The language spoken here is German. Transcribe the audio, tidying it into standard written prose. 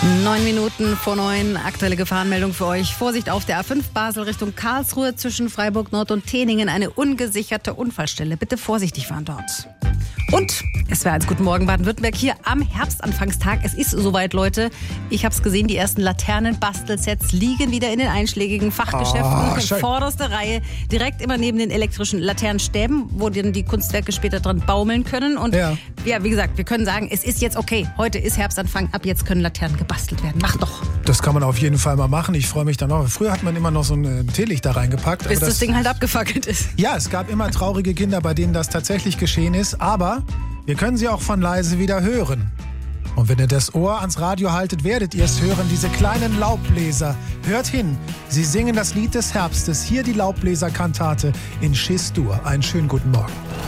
9 Minuten vor 9, aktuelle Gefahrenmeldung für euch. Vorsicht auf der A5 Basel Richtung Karlsruhe zwischen Freiburg Nord und Teningen. Eine ungesicherte Unfallstelle. Bitte vorsichtig fahren dort. Und es wäre als Guten Morgen Baden-Württemberg hier am Herbstanfangstag. Es ist soweit, Leute. Ich habe es gesehen, die ersten Laternenbastelsets liegen wieder in den einschlägigen Fachgeschäften. In vorderster Reihe, direkt immer neben den elektrischen Laternenstäben, wo dann die Kunstwerke später dran baumeln können. Und ja, wie gesagt, wir können sagen, es ist jetzt okay. Heute ist Herbstanfang, ab jetzt können Laternen gebastelt werden. Mach doch. Das kann man auf jeden Fall mal machen. Ich freue mich dann auch. Früher hat man immer noch so ein Teelicht da reingepackt. Bis das Ding halt abgefackelt ist. Ja, es gab immer traurige Kinder, bei denen das tatsächlich geschehen ist. Aber wir können sie auch von leise wieder hören. Und wenn ihr das Ohr ans Radio haltet, werdet ihr es hören, diese kleinen Laubbläser. Hört hin, sie singen das Lied des Herbstes. Hier die Laubbläserkantate in Schis-Dur. Einen schönen guten Morgen.